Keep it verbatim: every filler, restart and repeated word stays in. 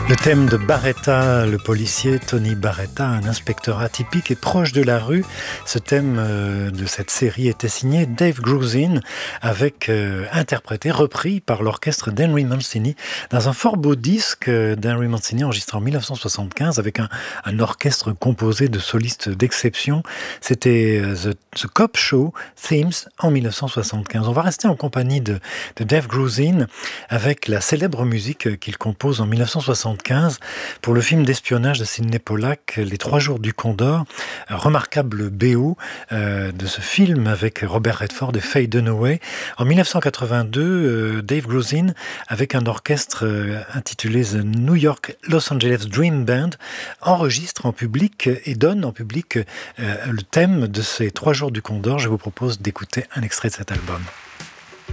Le thème de Baretta, le policier Tony Baretta, un inspecteur atypique et proche de la rue. Ce thème euh, de cette série était signé Dave Grusin, avec euh, interprété, repris par l'orchestre d'Henry Mancini dans un fort beau disque d'Henry Mancini enregistré en dix-neuf cent soixante-quinze avec un, un orchestre composé de solistes d'exception. C'était The, The Cop Show Themes en dix-neuf cent soixante-quinze. On va rester en compagnie de, de Dave Grusin avec la célèbre musique qu'il compose en dix-neuf cent soixante-quinze pour le film d'espionnage de Sidney Pollack, Les Trois Jours du Condor, un remarquable B O euh, de ce film avec Robert Redford et Faye Dunaway. En dix-neuf cent quatre-vingt-deux, euh, Dave Grusin, avec un orchestre euh, intitulé The New York Los Angeles Dream Band, enregistre en public et donne en public euh, le thème de ces Trois Jours du Condor. Je vous propose d'écouter un extrait de cet album.